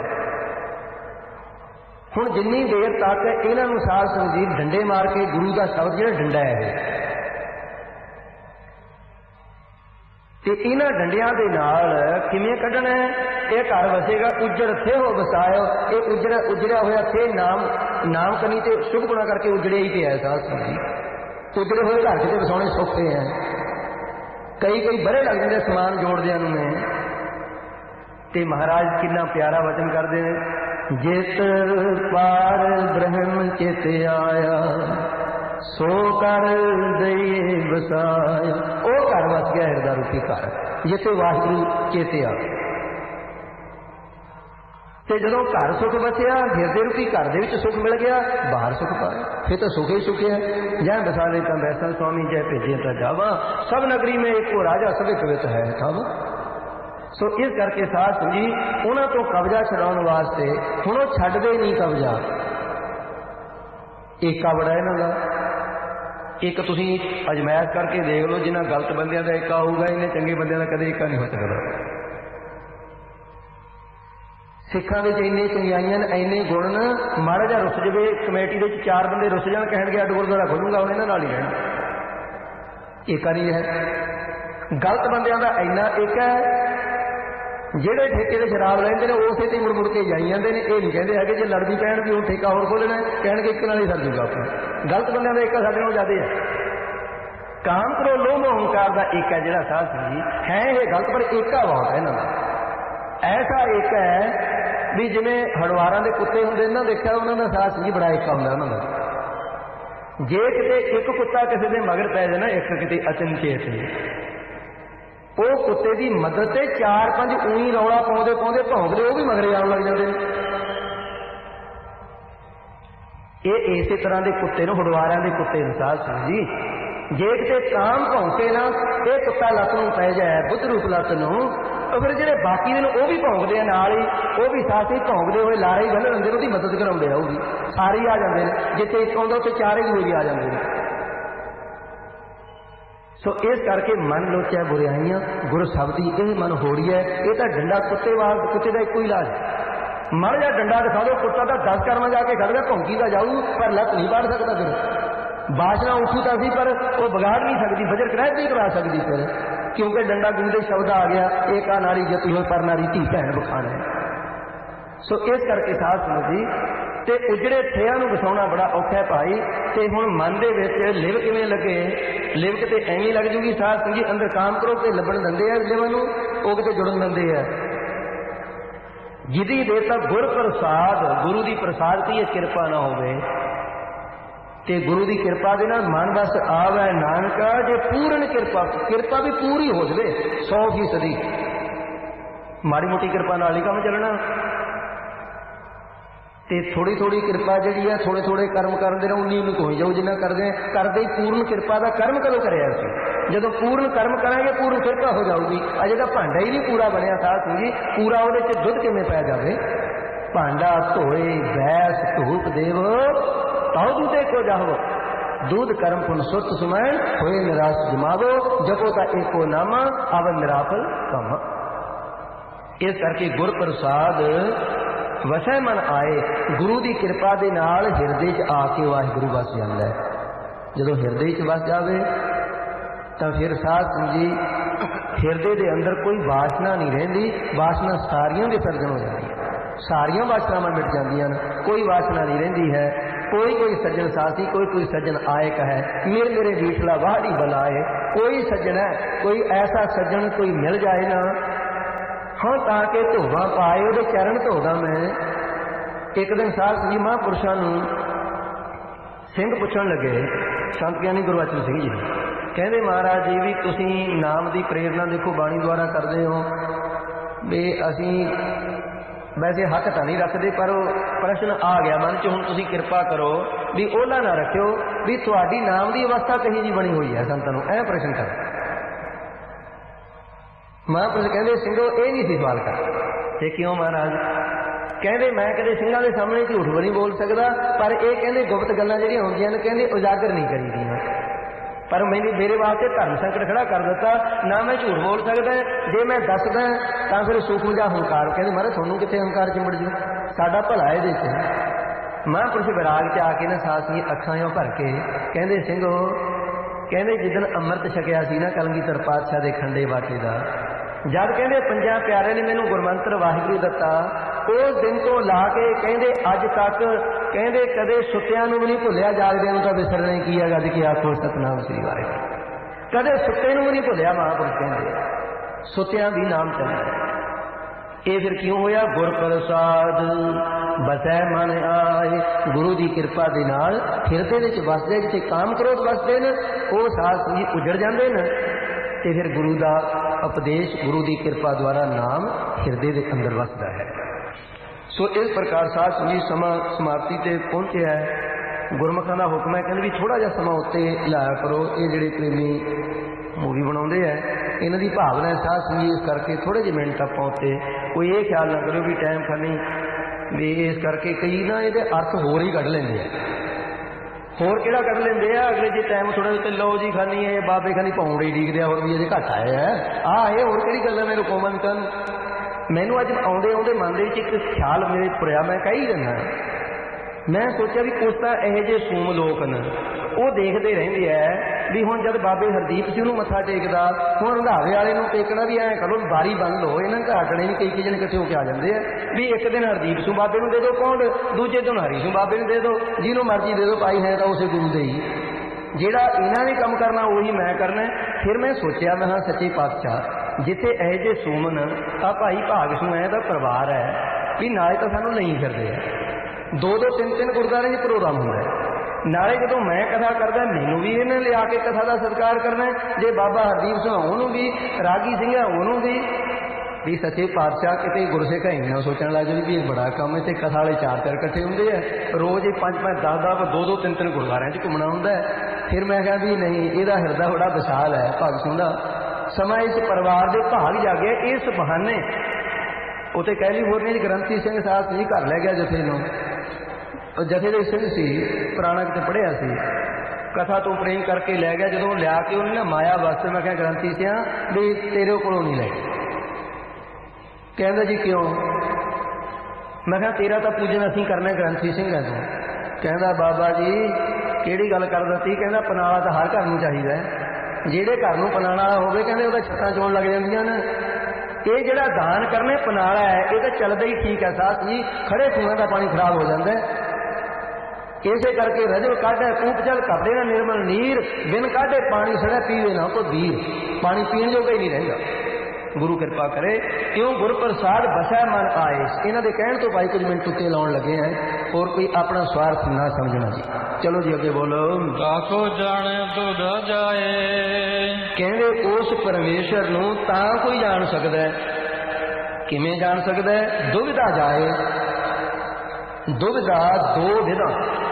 हुण जिन्नी देर तक इन्हां नूं साध संगत जी डंडे मार के गुरु का शब्द जिहड़ा डंडा है ते इन्हां डंडियां दे नाल किवें कढणा है, ये घर वसेगा उजड़ थे हो वसायो, ये उजड़ा उजड़िया होया थे नाम नाम कनी ते शुभ गुणा करके उजड़िया ही पिया है साध संगत जी। उजड़े हुए घर से वसाने सौखे हैं, कई कई बड़े लग जाते समान जोड़दियां नूं में। ते महाराज कितना प्यारा वचन करते हैं, जित पार ब्रह्म चित आया सो कर दइए बसाया। वो घर वस गया हिरदा रूपी घर जिथे वाहिगुरू चेते आ। ते जदों घर सुख बसिया हिरदे रूपी घर दे विच सुख मिल गया, बाहर सुख पाया, फिर तो सुख ही सुख है। जय बसा ले ता बैसा स्वामी, जय भेजे ता जावा, सब नगरी में एको राजा सभी कवित है था। सो इस करके साध संगत जी उन्हां तो कब्जा छुड़ाउण वास्ते हुण ओह छड्डदे नहीं कब्जा। एका बड़ा इन्हां दा, एक तुसीं अजमायश करके देख लो, जिन्हां गलत बंदियां दा एका होऊगा, इन्हें चंगे बंदियां दा कदे एका नहीं हो सकदा। सिखां विच इन्ने चंगियाईयां ने, इन्ने गुण न, माड़ा जिहा रुस जावे कमेटी दे चार बंदे रुस जाण, कहणगे अड गुरद्वारा खोलूंगा, हुण इन्हां नाल ही रहणा। एका नहीं है। गलत बंदियां दा इन्ना एक है, ਜਿਹੜੇ ਠੇਕੇ ਤੇ ਸ਼ਰਾਬ ਲੈਂਦੇ ਨੇ ਉਸੇ ਤੇ ਮੁੜ ਮੁੜ ਕੇ ਜਾਈ ਜਾਂਦੇ ਨੇ। ਇਹ ਨਹੀਂ ਕਹਿੰਦੇ ਹੈਗੇ ਜੇ ਲੜਦੀ ਪੈਣ ਵੀ ਉਹ ਠੇਕਾ ਹੋਰ ਖੋਲਣਾ, ਕਹਿਣਗੇ ਇੱਕ ਨਾਲ ਹੀ ਸਰ ਜੂਗਾ ਆਪਣਾ। ਗਲਤ ਬੰਦਿਆਂ ਦਾ ਏਕਾ ਸਾਡੇ ਨਾਲੋਂ ਜ਼ਿਆਦਾ ਹੈ। ਕਾਮ ਕਰੋ ਲੋਭ ਹੰਕਾਰ ਦਾ ਏਕਾ ਜਿਹੜਾ ਸਾਧ ਸੰਗਤ ਜੀ ਹੈ, ਇਹ ਗਲਤ ਪਰ ਏਕਾ ਬਹੁਤ ਹੈ ਇਹਨਾਂ ਦਾ। ਐਸਾ ਏਕਾ ਹੈ ਵੀ ਜਿਵੇਂ ਹੜਵਾਰਾਂ ਦੇ ਕੁੱਤੇ ਹੁੰਦੇ ਨਾ, ਦੇਖਿਆ ਉਹਨਾਂ ਦਾ ਸਾਧ ਸੰਗਤ ਜੀ ਬੜਾ ਏਕਾ ਹੁੰਦਾ ਉਹਨਾਂ ਦਾ। ਜੇ ਕਿਤੇ ਇੱਕ ਕੁੱਤਾ ਕਿਸੇ ਦੇ ਮਗਰ ਪੈ ਜਾਏ ਨਾ, ਇੱਕ ਕਿਤੇ ਅਚਨਚੇਤ ਉਹ ਕੁੱਤੇ ਦੀ ਮਦਦ ਤੇ ਚਾਰ ਪੰਜ ਊਈ ਰੌਲਾ ਪਾਉਂਦੇ ਪਾਉਂਦੇ ਭੌਂਕਦੇ ਉਹ ਵੀ ਮਗਰੇ ਆਉਣ ਲੱਗ ਜਾਂਦੇ ਨੇ। ਇਹ ਇਸੇ ਤਰ੍ਹਾਂ ਦੇ ਕੁੱਤੇ ਨੂੰ ਹੜਵਾਰਿਆਂ ਦੇ ਕੁੱਤੇ ਨੂੰ ਸਾਧ ਸੰਗਤ ਜੀ, ਜੇ ਕਿਤੇ ਕਾਮ ਭੌਂਕੇ ਨਾ, ਇਹ ਕੁੱਤਾ ਲੱਤ ਨੂੰ ਪੈ ਜਾਏ ਬੁੱਧ ਰੂਪ ਲੱਤ ਨੂੰ, ਤਾਂ ਫਿਰ ਜਿਹੜੇ ਬਾਕੀ ਦੇ ਨੇ ਉਹ ਵੀ ਭੌਂਕਦੇ ਆ ਨਾਲ ਹੀ, ਉਹ ਵੀ ਸਾਥ ਹੀ ਭੌਂਕਦੇ ਹੋਏ ਲਾਰੇ ਹੀ ਬੰਨ ਲੈਂਦੇ ਨੇ, ਉਹਦੀ ਮਦਦ ਕਰਾਉਂਦੇ ਆ। ਉਹ ਵੀ ਸਾਰੇ ਹੀ ਆ ਜਾਂਦੇ ਨੇ, ਜਿੱਥੇ ਇੱਕ ਆਉਂਦਾ ਉੱਥੇ ਚਾਰੇ ਦੂਏ ਵੀ ਆ ਜਾਂਦੇ ਨੇ। सो इस करके मन लोचा बुराइयां गुरु शब्द की यह मन हो रही है। ये तो डंडा कुत्ते वाल कुत्ते का एक इलाज, मर जा डंडा दिखा दो, कुत्ता तो दस कर्म जाके खड़ गया, भौंकी का जाऊ पर लत नहीं बढ़ सकता। फिर बाशना उठू तो सी पर वो बिगाड़ नहीं सकती, बजर क्रैत नहीं करा सकती फिर, क्योंकि डंडा गुंदे शब्द आ गया, एक आ नारी जती हो पर नारी धी भैन बखाना है। सो इस करके साध संगत जी ते उजड़े थिया नूं वसाउणा बड़ा औखा है भाई। ते हुण मन दे विच लिव किवें लगे, लिव किते एवें लग जूगी साध संगत जी, अंदर काम करो कि लभण दिंदे आ लिव नूं, ओह किते जुड़न दिंदे आ। जिदी देता गुर प्रसाद, गुरु दी प्रसाद की यह किरपा ना होवे ते गुरु दी किरपा दे नाल मन बस आवे नानका, जे पूर्ण किरपा किरपा भी पूरी हो जाए सौ फीसदी, माड़ी मोटी किरपा नाल ही काम चलना। ते थोड़ी थोड़ी किरपा जी है, थोड़े थोड़े कर्म करते रहो, उन्नी उन्नी होई जाओ जिन्ना करते हैं करते ही पूर्ण किरपा का कर्म कदों कराया सी। जदों पूर्ण कर्म करांगे पूर्ण किरपा हो जाऊगी। अजे तो भांडा ही नहीं पूरा बनया साध संगत जी, पूरा वो दुध किवें पै जाए। भांडा धोए बैस धूप देव ताऊ दूते को जाओ, दूध कर्म पुन सुत सुमैन होए निराश जमावो, जपो ता एको नामा अवन निराफल कम। इस करके गुर प्रसाद वसै मन आए, गुरु की किरपा के नाल हिरदे च आके वाहिगुरू वस जाता है। जदों हिरदे च वस जाए तो फिर साध संगत जी हिरदे के अंदर कोई वासना नहीं रहिंदी, वासना सारियां विसर्जन हो जाती है, सारियां वासनावां मिट जांदियां न, कोई वासना नहीं रहिंदी है। कोई कोई सज्जन साथी, कोई कोई सज्जन आयक है, मेरे मेरे बीठला वाहड़ी बनाए, कोई सज्जन है, कोई ऐसा सज्जन कोई मिल जाए ना, हाँ ताकि धोवा पाए वो चरण धोदा। मैं एक दिन साध संगत जी महापुरुषों सिंह पूछण लगे, संत ज्ञानी गुरबचन सिंह जी कहते महाराज जी भी तुसी नाम की प्रेरणा देखो बाणी द्वारा करते हो, भी असी वैसे हक तो नहीं रखते, पर प्रश्न आ गया मन च, हुण तुसी किरपा करो भी ओला ना रखियो भी तुहाडी नाम की अवस्था कहीं जी बनी हुई है संतां नूं, ऐ प्रश्न कर। महापुरुष कहते सिंघो ये नहीं सी सवाल कर, ये क्यों महाराज? ਕਹਿੰਦੇ ਮੈਂ ਕਦੇ ਸਿੰਘਾਂ ਦੇ ਸਾਹਮਣੇ ਝੂਠ ਵੀ ਨਹੀਂ ਬੋਲ ਸਕਦਾ, ਪਰ ਇਹ ਕਹਿੰਦੇ ਗੁਪਤ ਗੱਲਾਂ ਜਿਹੜੀਆਂ ਹੁੰਦੀਆਂ ਨੇ ਕਹਿੰਦੇ ਉਜਾਗਰ ਨਹੀਂ ਕਰੀਦੀਆਂ। ਪਰ ਮੈਨੂੰ ਮੇਰੇ ਵਾਸਤੇ ਧਰਮ ਸੰਕਟ ਖੜਾ ਕਰ ਦਿੱਤਾ, ਨਾ ਮੈਂ ਝੂਠ ਬੋਲ ਸਕਦਾ, ਜੇ ਮੈਂ ਦੱਸਦਾ ਤਾਂ ਫਿਰ ਸੂਖਮ ਜਿਹਾ ਹੰਕਾਰ। ਕਹਿੰਦੇ ਮਹਾਰਾਜ ਤੁਹਾਨੂੰ ਕਿੱਥੇ ਹੰਕਾਰ ਚਿੰਬੜ ਜੂ, ਸਾਡਾ ਭਲਾ ਇਹਦੇ 'ਚ। ਮਹਾਂਪੁਰਸ਼ ਵਿਰਾਗ 'ਚ ਆ ਕੇ ਨਾ ਸਾਸ ਦੀਆਂ ਅੱਖਾਂ ਜਿਉਂ ਭਰ ਕੇ ਕਹਿੰਦੇ ਸਿੰਘੋ, ਕਹਿੰਦੇ ਜਿੱਦਣ ਅੰਮ੍ਰਿਤ ਛਕਿਆ ਸੀ ਨਾ ਕਲਗੀਧਰ ਪਾਤਸ਼ਾਹ ਦੇ ਖੰਡੇ ਬਾਟੇ ਦਾ, ਜਦ ਕਹਿੰਦੇ ਪੰਜਾਂ ਪਿਆਰਿਆਂ ਨੇ ਮੈਨੂੰ ਗੁਰਮੰਤਰ ਵਾਹਿਗੁਰੂ ਦਿੱਤਾ, ਉਸ ਦਿਨ ਤੋਂ ਲਾ ਕੇ ਕਹਿੰਦੇ ਅੱਜ ਤੱਕ ਕਹਿੰਦੇ ਕਦੇ ਸੁੱਤਿਆਂ ਨੂੰ ਵੀ ਨਹੀਂ ਭੁੱਲਿਆ, ਜਾਗਦਿਆਂ ਨੂੰ ਤਾਂ ਵਿਸਰਨਾ ਹੀ ਕੀ ਹੈਗਾ ਕਿ ਆਖੋ ਸਤਿਨਾਮ ਸ੍ਰੀ ਵਾਹਿਗੁਰੂ। ਕਦੇ ਸੁੱਤੇ ਨੂੰ ਵੀ ਨਹੀਂ ਭੁੱਲਿਆ ਮਹਾਂਪੁਰਸ਼ ਕਹਿੰਦੇ, ਸੁੱਤਿਆਂ ਵੀ ਨਾਮ ਚੱਲਿਆ। ਇਹ ਫਿਰ ਕਿਉਂ ਹੋਇਆ? ਗੁਰ ਪ੍ਰਸਾਦ ਬਸੈ ਮਨ ਆਏ, ਗੁਰੂ ਦੀ ਕਿਰਪਾ ਦੇ ਨਾਲ ਹਿਰਦੇ ਵਿੱਚ ਵਸਦੇ, ਜਿੱਥੇ ਕਾਮ ਕ੍ਰੋਧ ਵਸਦੇ ਨੇ ਉਹ ਸਾਧ ਜੀ ਉਜੜ ਜਾਂਦੇ ਨੇ, ਤੇ ਫਿਰ ਗੁਰੂ ਦਾ ਉਪਦੇਸ਼, ਗੁਰੂ ਦੀ ਕਿਰਪਾ ਦੁਆਰਾ ਨਾਮ ਹਿਰਦੇ ਦੇ ਅੰਦਰ ਵਸਦਾ ਹੈ। ਸੋ ਇਸ ਪ੍ਰਕਾਰ ਸਾਧ ਸੰਗਤ ਸਮਾਂ ਸਮਾਪਤੀ ਤੇ ਪਹੁੰਚਿਆ ਹੈ। ਗੁਰਮੁਖਾਂ ਦਾ ਹੁਕਮ ਹੈ ਕਹਿੰਦੇ ਵੀ ਥੋੜਾ ਜਿਹਾ ਸਮਾਂ ਉੱਤੇ ਲਾਇਆ ਕਰੋ। ਇਹ ਜਿਹੜੇ ਪ੍ਰੇਮੀ ਮੂਵੀ ਬਣਾਉਂਦੇ ਆ ਇਹਨਾਂ ਦੀ ਭਾਵਨਾ ਹੈ ਸਾਧ ਸੰਗਤ, ਇਸ ਕਰਕੇ ਥੋੜੇ ਜਿਹੇ ਮਿੰਟ ਆਪਾਂ ਉੱਤੇ ਕੋਈ ਇਹ ਖਿਆਲ ਨਾ ਕਰਿਓ ਵੀ ਟਾਈਮ ਖਾਨੀ ਵੀ, ਇਸ ਕਰਕੇ ਕਈ ਨਾ ਇਹਦੇ ਅਰਥ ਹੋਰ ਹੀ ਕੱਢ ਲੈਂਦੇ ਆ। ਹੋਰ ਕਿਹੜਾ ਕੱਢ ਲੈਂਦੇ ਆ, ਅਗਲੇ ਜੇ ਟਾਈਮ ਥੋੜਾ ਜਿਹਾ ਲਓ ਜੀ ਖਾਨੀ ਇਹ ਬਾਬੇ ਖਾਨੀ ਪੌਂੜੇ ਡੀਕਦੇ ਆ, ਹੋਰ ਵੀ ਅਜੇ ਘੱਟ ਆਏ ਆ ਆਹ ਇਹ ਹੋਰ ਕਿਹੜੀ ਗੱਲਾਂ ਮੇਰੇ ਕੋਮਾਂ ਵੀ ਕਰਨ। ਮੈਨੂੰ ਅੱਜ ਆਉਂਦੇ ਆਉਂਦੇ ਮਨ ਦੇ ਵਿੱਚ ਇੱਕ ਖਿਆਲ ਮੇਰੇ ਪੁਰਿਆ, ਮੈਂ ਕਹੀ ਦਿੰਦਾ, ਮੈਂ ਸੋਚਿਆ ਵੀ ਕੁਛ ਤਾਂ ਇਹੋ ਜਿਹੇ ਸੂਮ ਲੋਕ ਨੇ ਉਹ ਦੇਖਦੇ ਰਹਿੰਦੇ ਆ ਵੀ ਹੁਣ ਜਦ ਬਾਬੇ ਹਰਦੀਪ ਸਿੰਘ ਨੂੰ ਮੱਥਾ ਟੇਕਦਾ, ਹੁਣ ਰੰਧਾਵੇ ਵਾਲੇ ਨੂੰ ਟੇਕਣਾ ਵੀ ਐਂ ਕਰੋ ਬਾਰੀ ਬੰਦ ਲਓ, ਇਹਨਾਂ ਘਾਟਣੇ ਵੀ ਕਈ ਕਈ ਜਣੇ ਇਕੱਠੇ ਹੋ ਕੇ ਆ ਜਾਂਦੇ ਆ ਵੀ ਇੱਕ ਦਿਨ ਹਰਦੀਪ ਸਿੰਘ ਬਾਬੇ ਨੂੰ ਦੇ ਦਿਓ ਪੌਂਡ, ਦੂਜੇ ਦਿਨ ਹਰੀ ਸਿੰਘ ਬਾਬੇ ਨੂੰ ਦੇ ਦਿਓ, ਜਿਹਨੂੰ ਮਰਜ਼ੀ ਦੇ ਦਿਓ, ਪਾਈ ਹੈ ਤਾਂ ਉਸੇ ਗੁਰੂ ਦੇ ਹੀ। ਜਿਹੜਾ ਇਹਨਾਂ ਨੇ ਕੰਮ ਕਰਨਾ ਉਹੀ ਮੈਂ ਕਰਨਾ। ਫਿਰ ਮੈਂ ਸੋਚਿਆ ਮੈਂ ਹਾਂ ਸੱਚੇ ਪਾਤਸ਼ਾਹ ਜਿੱਥੇ ਇਹੋ ਜਿਹੇ ਸੂਮਨ ਆ ਭਾਈ ਭਾਗ ਸਿੰਘ ਹੈ ਦਾ ਪਰਿਵਾਰ ਹੈ ਵੀ ਨਾਲੇ ਤਾਂ ਸਾਨੂੰ ਨਹੀਂ ਫਿਰਦੇ ਆ, ਦੋ ਦੋ ਤਿੰਨ ਤਿੰਨ ਗੁਰਦੁਆਰੇ 'ਚ ਪ੍ਰੋਗਰਾਮ ਹੁੰਦਾ ਹੈ, ਨਾਲੇ ਜਦੋਂ ਮੈਂ ਕਥਾ ਕਰਦਾ ਮੈਨੂੰ ਵੀ ਇਹਨੇ ਲਿਆ ਕੇ ਕਥਾ ਦਾ ਸਤਿਕਾਰ ਕਰਨਾ, ਜੇ ਬਾਬਾ ਹਰਦੀਪ ਸਿੰਘ ਉਹਨੂੰ ਵੀ, ਰਾਗੀ ਸਿੰਘ ਉਹਨੂੰ ਵੀ। ਵੀ ਸੱਚੇ ਪਾਤਸ਼ਾਹ ਕਿਤੇ ਗੁਰਸਿੱਖ ਇੰਨਾ ਸੋਚਣ ਲੱਗ ਜਾਂਦੇ ਵੀ ਇਹ ਬੜਾ ਕੰਮ ਹੈ, ਤੇ ਕਥਾ ਵਾਲੇ ਚਾਰ ਚਾਰ ਇਕੱਠੇ ਹੁੰਦੇ ਆ, ਰੋਜ਼ ਇਹ ਪੰਜ ਪੰਜ ਦਸ ਦਸ ਦੋ ਦੋ ਤਿੰਨ ਤਿੰਨ ਗੁਰਦੁਆਰਿਆਂ 'ਚ ਘੁੰਮਣਾ ਹੁੰਦਾ ਹੈ। ਫਿਰ ਮੈਂ ਕਿਹਾ ਵੀ ਨਹੀਂ, ਇਹਦਾ ਹਿਰਦਾ ਬੜਾ ਵਿਸ਼ਾਲ ਹੈ ਭਗਤ ਸਿੰਘ ਦਾ, ਸਮਾਂ ਇਸ ਪਰਿਵਾਰ ਦੇ ਭਾਗ ਜਾਗੇ ਇਸ ਬਹਾਨੇ। ਉੱਥੇ ਕੈਲੀਫੋਰਨੀਆ 'ਚ ਗ੍ਰੰਥੀ ਸਿੰਘ ਸਾਹਿਬ ਸੀ, ਘਰ ਲੈ ਗਿਆ ਜਥੇ ਨੂੰ, ਜਥੇ ਦੇ ਸਿੰਘ ਸੀ, ਪੁਰਾਣਾ ਕਿਤੇ ਪੜ੍ਹਿਆ ਸੀ, ਕਥਾ ਤੋਂ ਪ੍ਰੇਮ ਕਰਕੇ ਲੈ ਗਿਆ। ਜਦੋਂ ਲਿਆ ਕੇ ਉਹਨੇ ਨਾ ਮਾਇਆ ਵਾਸਤੇ, ਮੈਂ ਕਿਹਾ ਗ੍ਰੰਥੀ ਸਿਆ ਵੀ ਤੇਰੇ ਕੋਲੋਂ ਨਹੀਂ ਲੈ ਗਏ। ਕਹਿੰਦਾ ਜੀ ਕਿਉਂ? ਮੈਂ ਕਿਹਾ ਤੇਰਾ ਤਾਂ ਪੂਜਨ ਅਸੀਂ ਕਰਨਾ ਗ੍ਰੰਥੀ ਸਿੰਘ ਹੈ ਤੂੰ। ਕਹਿੰਦਾ ਬਾਬਾ ਜੀ ਕਿਹੜੀ ਗੱਲ ਕਰਦਾ ਸੀ? ਕਹਿੰਦਾ ਪਨਾਲਾ ਤਾਂ ਹਰ ਘਰ ਨੂੰ ਚਾਹੀਦਾ, ਜਿਹੜੇ ਘਰ ਨੂੰ ਪਨਾਲਾ ਵਾਲਾ ਹੋਵੇ ਕਹਿੰਦੇ ਉਹਦਾ ਛੱਤਾਂ ਚੋਣ ਲੱਗ ਜਾਂਦੀਆਂ ਨੇ। ਇਹ ਜਿਹੜਾ ਦਾਨ ਕਰਨੇ ਪਨਾਲਾ ਹੈ ਇਹ ਤਾਂ ਚੱਲਦਾ ਹੀ ਠੀਕ ਹੈ ਸਾਥ ਜੀ, ਖੜੇ ਖੂਹਾਂ ਦਾ ਪਾਣੀ ਖਰਾਬ ਹੋ ਜਾਂਦਾ। ਇਸੇ ਕਰਕੇ ਰਜਲ ਕਾਢੇ ਕੂਪ ਜਲ ਕੱਢੇ ਨਾ ਨਿਰਮਲ ਨੀਰ, ਬਿਨ ਕਾਢੇ ਪਾਣੀ ਸੜਾ ਪੀਵੇ ਨਾ ਕੋ ਵੀਰ, ਪਾਣੀ ਪੀਣ ਜੋਗਾ ਹੀ ਨਹੀਂ ਰਹਿੰਦਾ। ਗੁਰੂ ਕਿਰਪਾ ਕਰੇ। ਕਿਉਂ? ਗੁਰ ਪ੍ਰਸਾਦ ਬਸੈ ਮਨ ਆਏ। ਇਹਨਾਂ ਦੇ ਕਹਿਣ ਤੋਂ ਭਾਈ ਕੁਝ ਮਿੰਟ ਉੱਤੇ ਲਾਉਣ ਲੱਗੇ ਹੈ, ਹੋਰ ਕੋਈ ਆਪਣਾ ਸਵਾਰਥ ਨਾ ਸਮਝਣਾ ਜੀ। ਚਲੋ ਜੀ ਅੱਗੇ ਬੋਲੋ। ਆਖੋ ਜਾਣੇ ਦੁਧ ਜਾਏ। ਕਹਿੰਦੇ ਉਸ ਪਰਮੇਸ਼ਰ ਨੂੰ ਤਾਂ ਕੋਈ ਜਾਣ ਸਕਦਾ ਹੈ। ਕਿਵੇਂ ਜਾਣ ਸਕਦਾ ਹੈ? ਦੁਵਿਧਾ ਜਾਏ। ਦੁਵਿਧਾ ਦੋ ਵਿਧਾ,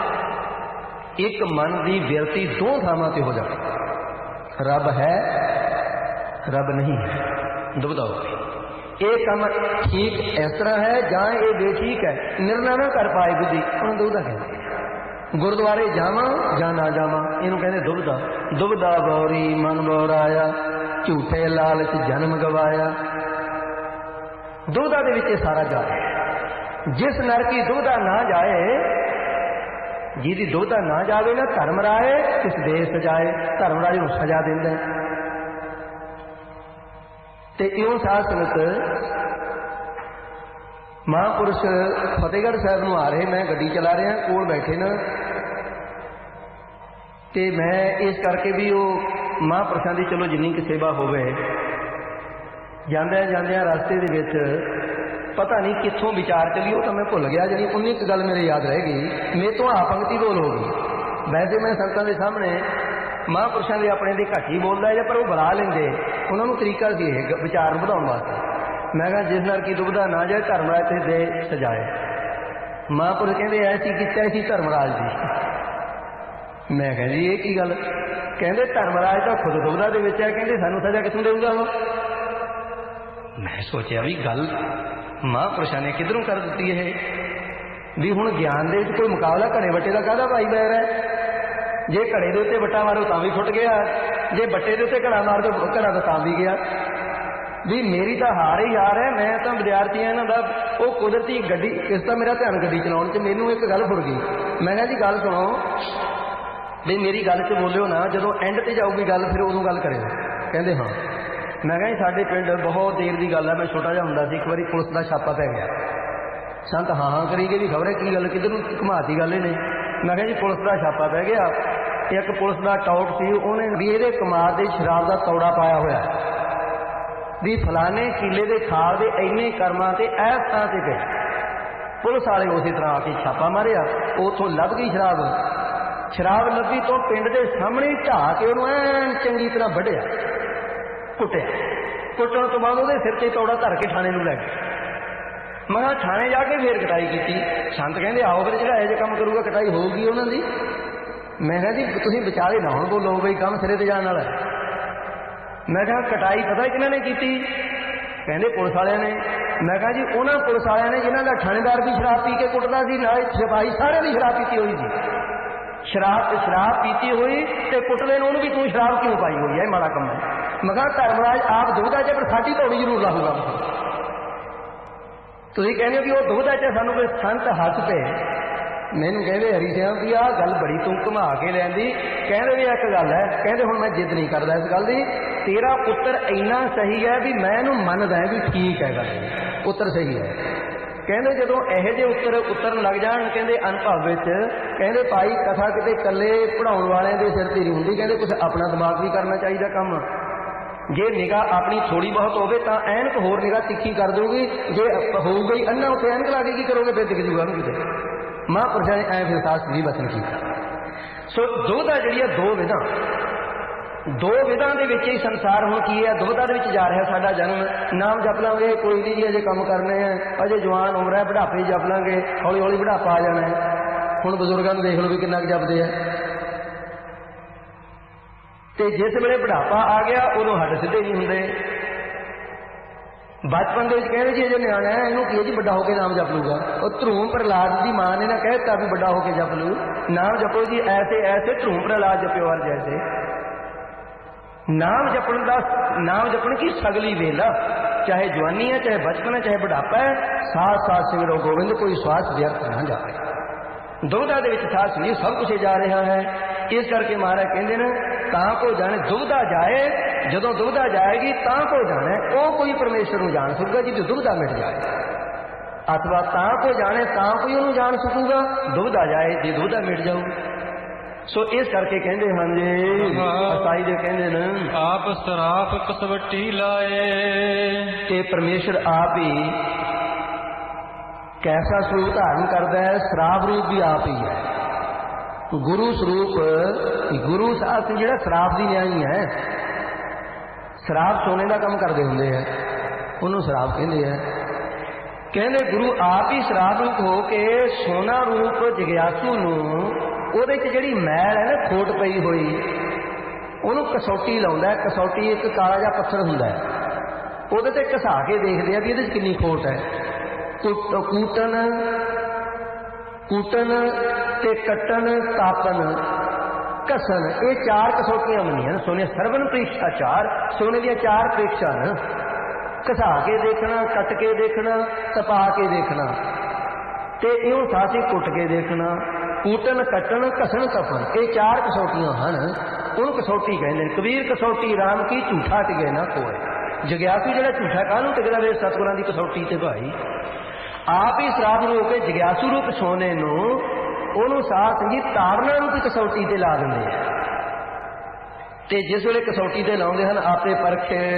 ਇੱਕ ਮਨ ਦੀ ਵਿਰਤੀ ਦੋ ਥਾਵਾਂ ਤੇ ਹੋ ਜਾਵੇ, ਰੱਬ ਹੈ ਰੱਬ ਨਹੀਂ ਹੈ, ਦੁਬਦਾ ਹੋ ਗਈ। ਇਹ ਕੰਮ ਠੀਕ ਇਸ ਤਰ੍ਹਾਂ ਹੈ ਜਾਂ ਇਹ ਬੇਠੀਕ ਹੈ, ਨਿਰਣਾ ਨਾ ਕਰ ਪਾਏ ਬੁੱਧੀ, ਉਹਨੂੰ ਦੁਬਦਾ ਕਹਿੰਦੇ। ਗੁਰਦੁਆਰੇ ਜਾਵਾਂ ਜਾਂ ਨਾ ਜਾਵਾਂ ਇਹਨੂੰ ਕਹਿੰਦੇ ਦੁਬਦਾ। ਦੁਬਦਾ ਬੌਰੀ ਮਨ ਬੌਰਾਇਆ, ਝੂਠੇ ਲਾਲਚ ਜਨਮ ਗਵਾਇਆ। ਦੁਬਦਾ ਦੇ ਵਿੱਚ ਸਾਰਾ ਜਾਏ। ਜਿਸ ਨਰ ਕੀ ਦੁਬਦਾ ਨਾ ਜਾਏ, ਜਿਹਦੀ ਦੁਬਦਾ ਨਾ ਜਾਵੇ ਨਾ ਧਰਮ ਰਾਏ ਕਿਸ ਦੇਸ਼ ਸਜਾਏ। ਧਰਮ ਰਾਜ ਨੂੰ ਸਜਾ ਦਿੰਦਾ। ਤੇ ਇਉਂ ਸਾਧ ਸੰਗਤ ਮਹਾਂਪੁਰਸ਼ ਫਤਿਹਗੜ੍ਹ ਸਾਹਿਬ ਨੂੰ ਆ ਰਹੇ, ਮੈਂ ਗੱਡੀ ਚਲਾ ਰਿਹਾ, ਕੋਲ ਬੈਠੇ ਨਾ, ਤੇ ਮੈਂ ਇਸ ਕਰਕੇ ਵੀ ਉਹ ਮਹਾਂਪੁਰਸ਼ਾਂ ਦੀ ਚਲੋ ਜਿੰਨੀ ਕੁ ਸੇਵਾ ਹੋਵੇ, ਜਾਂਦਿਆਂ ਜਾਂਦਿਆਂ ਰਸਤੇ ਦੇ ਵਿੱਚ ਪਤਾ ਨਹੀਂ ਕਿੱਥੋਂ ਵਿਚਾਰ ਚੱਲੀ, ਉਹ ਤਾਂ ਮੈਂ ਭੁੱਲ ਗਿਆ, ਜਿਹੜੀ ਉਨੀ ਇੱਕ ਗੱਲ ਮੇਰੇ ਯਾਦ ਰਹਿ ਗਈ, ਮੇਰੇ ਤੋਂ ਆ ਪੰਕਤੀ ਬੋਲ ਹੋ ਗਈ। ਵੈਸੇ ਮੈਂ ਸੰਤਾਂ ਦੇ ਸਾਹਮਣੇ ਮਹਾਂਪੁਰਸ਼ਾਂ ਦੇ ਆਪਣੇ ਦੇ ਘੱਟ ਹੀ ਬੋਲਦਾ ਹੈ, ਪਰ ਉਹ ਬੁਲਾ ਲੈਂਦੇ, ਉਹਨਾਂ ਨੂੰ ਤਰੀਕਾ ਸੀ ਇਹ ਵਿਚਾਰ ਨੂੰ ਵਧਾਉਣ ਵਾਸਤੇ। ਮੈਂ ਕਿਹਾ ਜਿਸ ਨਾਲ ਕੀ ਦੁਬਦਾ ਨਾ ਜਾਏ ਧਰਮ ਰਾਜ ਤੇ ਦੇ ਸਜਾਏ। ਮਹਾਂਪੁਰਸ਼ ਕਹਿੰਦੇ ਐਸੀ ਕੀਤਾ ਸੀ ਧਰਮ ਰਾਜ ਦੀ। ਮੈਂ ਕਿਹਾ ਜੀ ਇਹ ਕੀ ਗੱਲ? ਕਹਿੰਦੇ ਧਰਮ ਰਾਜ ਤਾਂ ਖੁਦ ਦੁਬਦਾ ਦੇ ਵਿੱਚ ਹੈ, ਕਹਿੰਦੇ ਸਾਨੂੰ ਸਜ਼ਾ ਕਿੱਥੋਂ ਦੇਊਗਾ ਉਹ? ਮੈਂ ਸੋਚਿਆ ਵੀ ਗੱਲ ਮਹਾਂਪੁਰਸ਼ਾਂ ਨੇ ਕਿੱਧਰੋਂ ਕਰ ਦਿੱਤੀ ਇਹ ਵੀ ਹੁਣ ਗਿਆਨ ਦੇ ਵਿੱਚ ਕੋਈ ਮੁਕਾਬਲਾ ਘੜੇ ਵੱਟੇ ਦਾ ਕਾਹਦਾ ਭਾਈ ਬੈਰ ਹੈ। ਜੇ ਘੜੇ ਦੇ ਉੱਤੇ ਵੱਟਾ ਮਾਰੋ ਤਾਂ ਵੀ ਫੁੱਟ ਗਿਆ, ਜੇ ਵੱਟੇ ਦੇ ਉੱਤੇ ਘੜਾ ਮਾਰ ਦੋ ਘੜਾ ਤਾਂ ਤਾਂ ਵੀ ਗਿਆ। ਵੀ ਮੇਰੀ ਤਾਂ ਹਾਰ ਹੀ ਹਾਰ ਹੈ। ਮੈਂ ਤਾਂ ਵਿਦਿਆਰਥੀ ਹਾਂ ਇਹਨਾਂ ਦਾ, ਉਹ ਕੁਦਰਤੀ ਗੱਡੀ ਇਸ ਤਾਂ ਮੇਰਾ ਧਿਆਨ ਗੱਡੀ ਚਲਾਉਣ 'ਚ। ਮੈਨੂੰ ਇੱਕ ਗੱਲ ਫੁਰ ਗਈ, ਮੈਂ ਕਿਹਾ ਜੀ ਗੱਲ ਸੁਣੋ ਵੀ ਮੇਰੀ ਗੱਲ 'ਚ ਬੋਲਿਓ ਨਾ, ਜਦੋਂ ਐਂਡ ਤੇ ਜਾਊਗੀ ਗੱਲ ਫਿਰ ਉਦੋਂ ਗੱਲ ਕਰਿਓ। ਕਹਿੰਦੇ ਹਾਂ। ਮੈਂ ਕਿਹਾ ਜੀ ਸਾਡੇ ਪਿੰਡ ਬਹੁਤ ਦੇਰ ਦੀ ਗੱਲ ਹੈ, ਮੈਂ ਛੋਟਾ ਜਿਹਾ ਹੁੰਦਾ ਸੀ, ਇੱਕ ਵਾਰੀ ਪੁਲਿਸ ਦਾ ਛਾਪਾ ਪੈ ਗਿਆ। ਸੰਤ ਹਾਂ ਹਾਂ ਕਰੀ ਗਏ ਵੀ ਖਬਰ ਹੈ ਕੀ ਗੱਲ, ਕਿੱਧਰ ਨੂੰ ਘੁਮਾਤੀ ਗੱਲ ਇਹਨੇ। ਮੈਂ ਕਿਹਾ ਜੀ ਪੁਲਿਸ ਦਾ ਛਾਪਾ ਪੈ ਗਿਆ, ਇੱਕ ਪੁਲਿਸ ਦਾ ਟੌਪ ਸੀ, ਉਹਨੇ ਵੀ ਇਹਦੇ ਕਮਾਦ ਦੇ ਸ਼ਰਾਬ ਦਾ ਤੌੜਾ ਪਾਇਆ ਹੋਇਆ ਵੀ ਫਲਾਣੇ ਕਿਲੇ ਦੇ ਖਾਲ ਦੇ ਇੰਨੇ ਕਰਮਾਂ ਤੇ ਇਸ ਥਾਂ ਤੇ ਗਏ। ਪੁਲਿਸ ਵਾਲੇ ਉਸੇ ਤਰ੍ਹਾਂ ਆ ਕੇ ਛਾਪਾ ਮਾਰਿਆ, ਉੱਥੋਂ ਲੱਭ ਗਈ ਸ਼ਰਾਬ। ਸ਼ਰਾਬ ਲੱਭੀ ਤੋਂ ਪਿੰਡ ਦੇ ਸਾਹਮਣੇ ਢਾਹ ਕੇ ਉਹਨੂੰ ਐਨ ਚੰਗੀ ਤਰ੍ਹਾਂ ਵੱਢਿਆ, ਕੁੱਟਿਆ। ਕੁੱਟਣ ਤੋਂ ਬਾਅਦ ਉਹਦੇ ਸਿਰ 'ਤੇ ਤੌੜਾ ਧਰ ਕੇ ਥਾਣੇ ਨੂੰ ਲੈ ਗਏ। ਮੈਂ ਕਿਹਾ ਥਾਣੇ ਜਾ ਕੇ ਫੇਰ ਕਟਾਈ ਕੀਤੀ। ਸੰਤ ਕਹਿੰਦੇ ਆਓ ਫਿਰ ਜਿਹੜਾ ਇਹੋ ਜਿਹੇ ਕੰਮ ਕਰੂਗਾ ਕਟਾਈ ਹੋਊਗੀ ਉਹਨਾਂ ਦੀ। ਮੈਂ ਕਿਹਾ ਜੀ ਤੁਸੀਂ ਵਿਚਾਲੇ ਨਾ ਹੁਣ ਬੋਲੋ ਬਈ ਕੰਮ ਸਿਰੇ ਤੇ ਜਾਣ ਵਾਲਾ। ਮੈਂ ਕਿਹਾ ਕਟਾਈ ਪਤਾ ਕਿਹਨਾਂ ਨੇ ਕੀਤੀ? ਕਹਿੰਦੇ ਪੁਲਿਸ ਵਾਲਿਆਂ ਨੇ। ਮੈਂ ਕਿਹਾ ਜੀ ਉਹਨਾਂ ਪੁਲਿਸ ਵਾਲਿਆਂ ਨੇ ਜਿਨ੍ਹਾਂ ਦਾ ਥਾਣੇਦਾਰ ਵੀ ਸ਼ਰਾਬ ਪੀ ਕੇ ਕੁੱਟਦਾ ਸੀ, ਨਾਲ ਸਿਪਾਹੀ ਸਾਰਿਆਂ ਦੀ ਸ਼ਰਾਬ ਪੀਤੀ ਹੋਈ ਸੀ। ਸ਼ਰਾਬ ਤੇ ਸ਼ਰਾਬ ਪੀਤੀ ਹੋਈ ਤੇ ਕੁੱਟਦੇ ਨੂੰ ਉਹਨੂੰ ਵੀ ਤੂੰ ਸ਼ਰਾਬ ਕਿਉਂ ਪਾਈ ਹੋਈ ਹੈ, ਮਾੜਾ ਕੰਮ ਹੈ। ਮੈਂ ਕਿਹਾ ਧਰਮਰਾਜ ਆਪ ਦੁਬਦਾ ਚ ਪਰ ਸਾਡੀ ਧੌੜੀ ਜ਼ਰੂਰ ਲਾਹੂਗਾ। ਤੁਸੀਂ ਕਹਿੰਦੇ ਹੋ ਕਿ ਉਹ ਦੁਬਦਾ ਚ ਸਾਨੂੰ ਕੋਈ ਸੰਤ ਹੱਥ ਤੇ। ਮੈਨੂੰ ਕਹਿੰਦੇ ਹਰੀ ਸਿੰਘ ਵੀ ਆਹ ਗੱਲ ਬੜੀ ਤੂੰ ਘੁਮਾ ਕੇ ਲੈਂਦੀ। ਕਹਿੰਦੇ ਵੀ ਇੱਕ ਗੱਲ ਹੈ, ਕਹਿੰਦੇ ਹੁਣ ਮੈਂ ਜਿੱਦ ਨਹੀਂ ਕਰਦਾ ਇਸ ਗੱਲ ਦੀ, ਤੇਰਾ ਉੱਤਰ ਇੰਨਾ ਸਹੀ ਹੈ ਵੀ ਮੈਂ ਇਹਨੂੰ ਮੰਨਦਾ ਵੀ ਠੀਕ ਹੈ ਗੱਲ, ਉੱਤਰ ਸਹੀ ਹੈ। ਕਹਿੰਦੇ ਜਦੋਂ ਇਹੋ ਜਿਹੇ ਉੱਤਰ ਉਤਰਨ ਲੱਗ ਜਾਣ ਕਹਿੰਦੇ ਅਨੁਭਵ ਵਿੱਚ, ਕਹਿੰਦੇ ਭਾਈ ਕਥਾ ਕਿਤੇ ਇਕੱਲੇ ਪੜ੍ਹਾਉਣ ਵਾਲਿਆਂ ਦੇ ਸਿਰ ਤੇ ਨਹੀਂ ਹੁੰਦੀ, ਕਹਿੰਦੇ ਕੁਛ ਆਪਣਾ ਦਿਮਾਗ ਵੀ ਕਰਨਾ ਚਾਹੀਦਾ ਕੰਮ। ਜੇ ਨਿਗਾਹ ਆਪਣੀ ਥੋੜੀ ਬਹੁਤ ਹੋਵੇ ਤਾਂ ਐਨਕ ਹੋਰ ਨਿਗਾਹ ਤਿੱਖੀ ਕਰ ਦੂਗੀ, ਜੇ ਹੋਊਗਾ ਹੀ ਅੰਨਾ ਉੱਥੇ ਐਨਕ ਲਾ ਕੇ ਕੀ ਕਰੋਗੇ, ਫਿਰ ਦਿਖ ਜੂਗਾ ਨੂੰ ਕਿਤੇ। ਮਹਾਂਪੁਰਸ਼ਾਂ ਨੇ ਐ ਫਿਰ ਸਾਸ ਵੀ ਵਚਨ ਕੀਤਾ। ਸੋ ਦੁਬਦਾ ਜਿਹੜੀ ਆ ਦੋ ਵਿਧਾਂ, ਦੋ ਵਿਧਾਂ ਦੇ ਵਿੱਚ ਹੀ ਸੰਸਾਰ ਹੁਣ ਕੀ ਹੈ, ਦੁਬਦਾ ਦੇ ਵਿੱਚ ਜਾ ਰਿਹਾ ਸਾਡਾ ਜਨਮ। ਨਾਮ ਜਪ ਲਾਂਗੇ ਕੋਈ ਨਹੀਂ ਜੀ, ਅਜੇ ਕੰਮ ਕਰਨੇ ਆ, ਅਜੇ ਜਵਾਨ ਉਮਰ ਹੈ, ਬੁਢਾਪੇ ਜਪ ਲਾਂਗੇ, ਹੌਲੀ ਹੌਲੀ ਬੁਢਾਪਾ ਆ ਜਾਣਾ ਹੈ। ਹੁਣ ਬਜ਼ੁਰਗਾਂ ਨੂੰ ਦੇਖ ਲਓ ਵੀ ਕਿੰਨਾ ਕੁ ਜਪਦੇ ਆ। ਤੇ ਜਿਸ ਵੇਲੇ ਬੁਢਾਪਾ ਆ ਗਿਆ ਉਦੋਂ ਹੱਡ ਸਿੱਧੇ ਨਹੀਂ ਹੁੰਦੇ। ਬਚਪਨ ਦੇ ਵਿੱਚ ਕਹਿੰਦੇ ਜੀ ਅਜੇ ਨਿਆਣਾ ਹੈ, ਇਹਨੂੰ ਕੀ ਹੈ ਜੀ ਵੱਡਾ ਹੋ ਕੇ ਨਾਮ ਜਪ ਲੂਗਾ। ਉਹ ਧਰੂਮ ਪ੍ਰਹਲਾਦ ਦੀ ਮਾਂ ਨੇ ਨਾ ਕਹਿ ਦਿੱਤਾ ਵੀ ਵੱਡਾ ਹੋ ਕੇ ਜਪ ਲੂ, ਨਾਮ ਜਪੋ ਜੀ ਐਸੇ ਐਸੇ ਧਰੂਮ ਪ੍ਰਹਲਾਦ ਜਪਿਓ ਹਰ ਜੈਸੇ। ਨਾਮ ਜਪਣ ਦਾ, ਨਾਮ ਜਪਣ ਕੀ ਸਗਲੀ ਵੇਲਾ, ਚਾਹੇ ਜਵਾਨੀ ਹੈ, ਚਾਹੇ ਬਚਪਨ ਹੈ, ਚਾਹੇ ਬੁਢਾਪਾ ਹੈ, ਸਾਥ ਸਾਥ ਸਿਮਰੋ ਗੋਬਿੰਦ, ਕੋਈ ਸਵਾਸ ਵਿਅਰਥ ਨਾ ਜਾਵੇ। ਦੁਬਦਾ ਦੇ ਵਿੱਚ ਸਾਥ ਨਹੀਂ, ਸਭ ਕੁਛ ਜਾ ਰਿਹਾ ਹੈ। ਇਸ ਕਰਕੇ ਮਹਾਰਾਜ ਕਹਿੰਦੇ ਨੇ ਤਾਂ ਕੋ ਜਾਣੇ ਦੁਬਦਾ ਜਾਏ, ਜਦੋਂ ਦੁਬਦਾ ਜਾਏਗੀ ਤਾਂ ਕੋ ਜਾਣੇ, ਉਹ ਕੋਈ ਪਰਮੇਸ਼ਰ ਨੂੰ ਜਾਣ ਸਕੂਗਾ ਜੀ ਦੁਬਦਾ ਮਿਟ ਜਾਏ। ਅਥਵਾ ਤਾਂ ਕੋ ਜਾਣੇ ਤਾਂ ਕੋਈ ਉਹਨੂੰ ਜਾਣ ਸਕੂਗਾ, ਦੁਬਦਾ ਜਾਏ ਜੇ ਦੁਬਦਾ ਮਿਟ ਜਾਊ। ਸੋ ਇਸ ਕਰਕੇ ਕਹਿੰਦੇ ਹਨ ਜੀ ਅਸਾਈ ਦੇ ਕਹਿੰਦੇ ਨੇ ਆਪ ਸਰਾਪ ਕਸਵੱਟੀ ਲਾਏ, ਕਿ ਪਰਮੇਸ਼ਰ ਆਪ ਹੀ ਕੈਸਾ ਸਰੂਪ ਧਾਰਨ ਕਰਦਾ ਹੈ, ਸਰਾਪ ਰੂਪ ਵੀ ਆਪ ਹੀ ਹੈ। ਗੁਰੂ ਸਰੂਪ, ਗੁਰੂ ਸਾਹਿਬ ਜਿਹੜਾ ਸਰਾਪ ਦੀ ਨਿਆਈ ਹੈ, ਸਰਾਪ ਸੋਨੇ ਦਾ ਕੰਮ ਕਰਦੇ ਹੁੰਦੇ ਆ, ਉਹਨੂੰ ਸਰਾਪ ਕਹਿੰਦੇ ਆ। ਕਹਿੰਦੇ ਗੁਰੂ ਆਪ ਹੀ ਸਰਾਪ ਰੂਪ ਹੋ ਕੇ ਸੋਨਾ ਰੂਪ ਜਗਿਆਸੂ ਨੂੰ, ਉਹਦੇ 'ਚ ਜਿਹੜੀ ਮੈਲ ਹੈ ਨਾ ਖੋਟ ਪਈ ਹੋਈ, ਉਹਨੂੰ ਕਸੌਟੀ ਲਾਉਂਦਾ। ਕਸੌਟੀ ਇੱਕ ਕਾਲਾ ਜਿਹਾ ਪੱਥਰ ਹੁੰਦਾ ਹੈ, ਉਹਦੇ ਤੇ ਘਸਾ ਕੇ ਦੇਖਦੇ ਆ ਵੀ ਇਹਦੇ 'ਚ ਕਿੰਨੀ ਖੋਟ ਹੈ। ਕੂਟਨ ਕੂਟਨ ਤੇ ਕੱਟਣ, ਤਾਪਨ, ਘਸਣ, ਇਹ ਚਾਰ ਕਸੌਟੀਆਂ ਬਣੀਆਂ ਸੋਨੇ। ਸਰਵਨ ਪ੍ਰੀਖਿਆ ਚਾਰ, ਸੋਨੇ ਦੀਆਂ ਚਾਰ ਪ੍ਰੀਖਿਆ ਨੇ। ਘਸਾ ਕੇ ਦੇਖਣਾ, ਕੱਟ ਕੇ ਦੇਖਣਾ, ਤਪਾ ਕੇ ਦੇਖਣਾ, ਤੇ ਇਹਨੂੰ ਸਾਥੀ ਕੁੱਟ ਕੇ ਦੇਖਣਾ। ਕੂਟਨ, ਕੱਟਣ, ਘਸਣ, ਤਪਨ, ਇਹ ਚਾਰ ਕਸੌਟੀਆਂ ਹਨ, ਉਹਨੂੰ ਕਸੌਟੀ ਕਹਿੰਦੇ ਨੇ। ਕਬੀਰ ਕਸੌਟੀ ਰਾਮ ਕੀ ਝੂਠਾ ਟਿਕੇ ਨਾ ਕੋਏ। ਜਗਿਆਸੂ ਜਿਹੜਾ ਝੂਠਾ ਕਾਹਨੂੰ ਟਿਕਦਾ ਵੇ, ਸਤਿਗੁਰਾਂ ਦੀ ਕਸੌਟੀ ਤੇ ਭਾਈ। ਆਪ ਹੀ ਸਰਾਪ ਨੂੰ ਹੋ ਕੇ ਜਗਿਆਸੂ ਰੂਪ ਸੋਨੇ ਨੂੰ, ਉਹਨੂੰ ਸਾਧ ਸੰਗਤ ਤਾਰਨਾ ਰੂਪ ਕਸੌਟੀ ਤੇ ਲਾ ਦਿੰਦੇ ਆ। ਤੇ ਜਿਸ ਵੇਲੇ ਕਸੌਟੀ ਤੇ ਲਾਉਂਦੇ ਹਨ ਆਪੇ ਪਰਖੇ